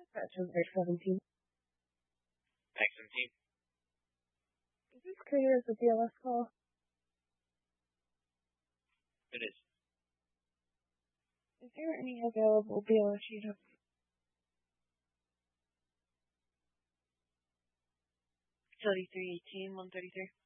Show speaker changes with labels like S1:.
S1: Dispatch over 17.
S2: Max 17.
S1: Is this clear as a BLS call?
S2: It is.
S1: Is there any available BLS units?
S3: 3318, 133.